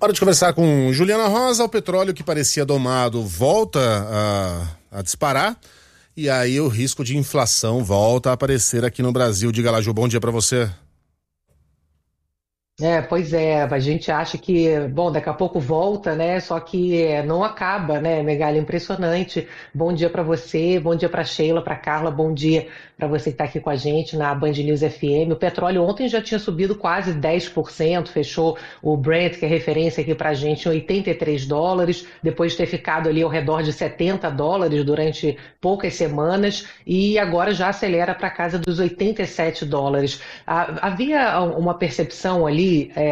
Hora de conversar com Juliana Rosa. O petróleo que parecia domado volta a disparar e aí o risco de inflação volta a aparecer aqui no Brasil. Diga lá, Ju, bom dia para você. Pois é, a gente acha que, bom, daqui a pouco volta, né? Só que não acaba, né, Megali? Impressionante. Bom dia para você, bom dia para Sheila, para Carla, bom dia para você que está aqui com a gente na Band News FM. O petróleo ontem já tinha subido quase 10%, fechou o Brent, que é referência aqui para a gente, em $83, depois de ter ficado ali ao redor de $70 durante poucas semanas, e agora já acelera para casa dos $87. Havia uma percepção ali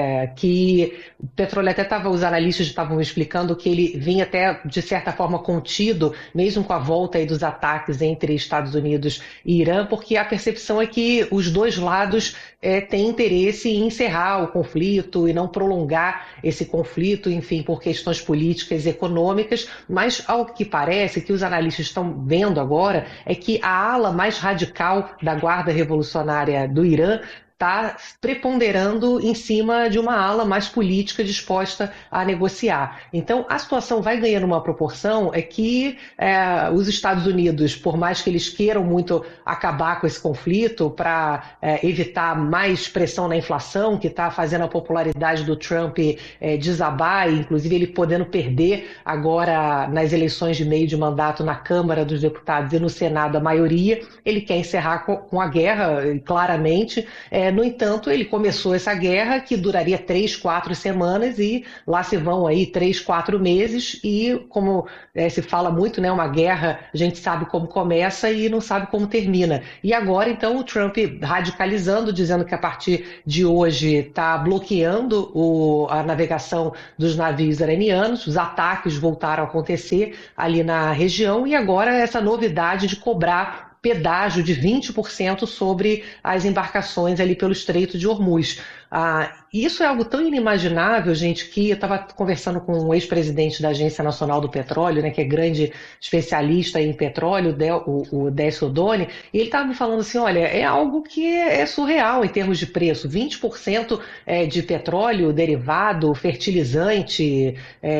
que o petróleo até os analistas estavam explicando que ele vinha até de certa forma contido, mesmo com a volta aí dos ataques entre Estados Unidos e Irã, porque a percepção é que os dois lados têm interesse em encerrar o conflito e não prolongar esse conflito, enfim, por questões políticas e econômicas, mas ao que parece, que os analistas estão vendo agora, é que a ala mais radical da Guarda Revolucionária do Irã está preponderando em cima de uma ala mais política disposta a negociar. Então, a situação vai ganhando uma proporção que os Estados Unidos, por mais que eles queiram muito acabar com esse conflito para evitar mais pressão na inflação, que está fazendo a popularidade do Trump desabar, e inclusive ele podendo perder agora nas eleições de meio de mandato na Câmara dos Deputados e no Senado a maioria, ele quer encerrar com a guerra, claramente. No entanto, ele começou essa guerra que duraria 3, 4 semanas e lá se vão aí 3, 4 meses e como se fala muito, né, uma guerra, a gente sabe como começa e não sabe como termina. E agora, então, o Trump radicalizando, dizendo que a partir de hoje está bloqueando a navegação dos navios iranianos, os ataques voltaram a acontecer ali na região e agora essa novidade de cobrar pedágio de 20% sobre as embarcações ali pelo Estreito de Hormuz. Isso é algo tão inimaginável, gente, que eu estava conversando com um ex-presidente da Agência Nacional do Petróleo, né, que é grande especialista em petróleo, o Décio Oddone, e ele estava me falando assim, olha, é algo que é surreal em termos de preço, 20% de petróleo derivado, fertilizante,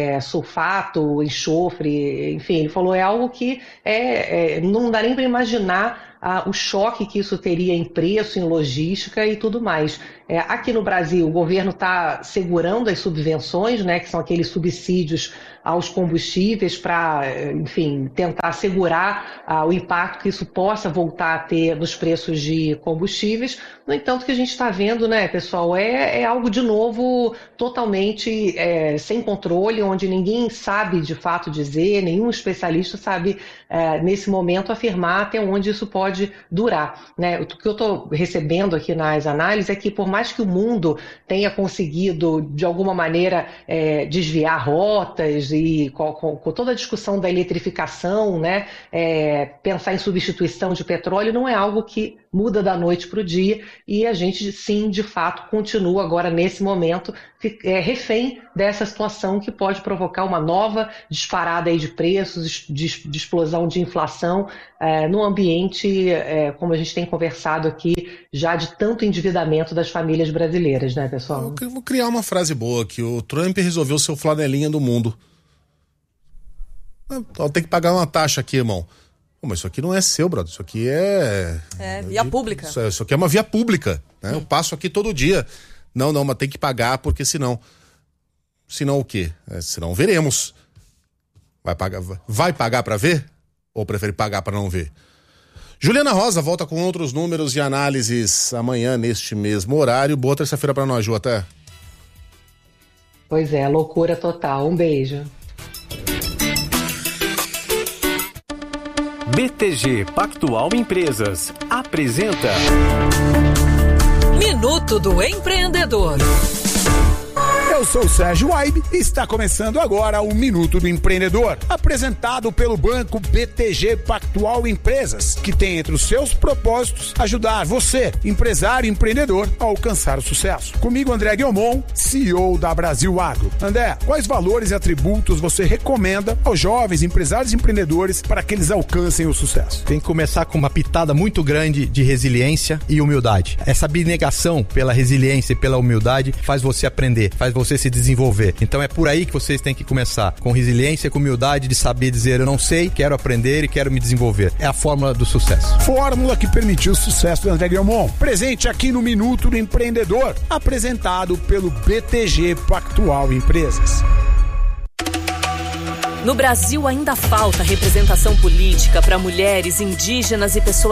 sulfato, enxofre, enfim, ele falou, é algo que não dá nem para imaginar o choque que isso teria em preço, em logística e tudo mais. Aqui no Brasil, o governo está segurando as subvenções, né, que são aqueles subsídios aos combustíveis para, enfim, tentar segurar o impacto que isso possa voltar a ter nos preços de combustíveis. No entanto, o que a gente está vendo, né, pessoal, é algo de novo totalmente sem controle, onde ninguém sabe de fato dizer, nenhum especialista sabe nesse momento afirmar até onde isso pode durar, né? O que eu estou recebendo aqui nas análises é que por mais que o mundo tenha conseguido de alguma maneira desviar rotas e com toda a discussão da eletrificação, né, pensar em substituição de petróleo não é algo que muda da noite para o dia e a gente sim, de fato, continua agora nesse momento refém dessa situação que pode provocar uma nova disparada aí de preços, de explosão de inflação no ambiente, como a gente tem conversado aqui, já de tanto endividamento das famílias brasileiras, né, pessoal? Eu vou criar uma frase boa, que o Trump resolveu ser o flanelinha do mundo. Tem que pagar uma taxa aqui, irmão. Mas isso aqui não é seu, brother. Isso aqui é via pública. Isso aqui é uma via pública, né? Eu passo aqui todo dia. Não, mas tem que pagar, porque senão o quê? Senão veremos. Vai pagar pra ver? Ou prefere pagar pra não ver? Juliana Rosa volta com outros números e análises amanhã, neste mesmo horário. Boa terça-feira pra nós, Ju, até. Pois é, loucura total. Um beijo. BTG Pactual Empresas apresenta Minuto do Empreendedor. Eu sou o Sérgio Waibe e está começando agora o Minuto do Empreendedor, apresentado pelo banco BTG Pactual Empresas, que tem entre os seus propósitos ajudar você, empresário e empreendedor, a alcançar o sucesso. Comigo, André Guilmon, CEO da Brasil Agro. André, quais valores e atributos você recomenda aos jovens empresários e empreendedores para que eles alcancem o sucesso? Tem que começar com uma pitada muito grande de resiliência e humildade. Essa abnegação pela resiliência e pela humildade faz você aprender, faz você você se desenvolver. Então é por aí que vocês têm que começar, com resiliência, com humildade de saber dizer eu não sei, quero aprender e quero me desenvolver. É a fórmula do sucesso. Fórmula que permitiu o sucesso do André Guilmon. Presente aqui no Minuto do Empreendedor, apresentado pelo BTG Pactual Empresas. No Brasil ainda falta representação política para mulheres, indígenas e pessoas